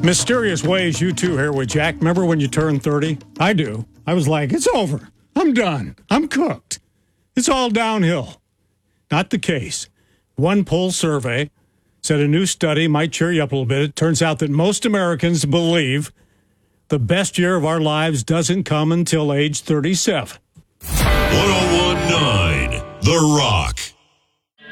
Mysterious ways, you two here with Jack. Remember when you turned 30? I do. I was like, it's over. I'm done. I'm cooked. It's all downhill. Not the case. One poll survey said a new study might cheer you up a little bit. It turns out that most Americans believe the best year of our lives doesn't come until age 37. 1019 The Rock.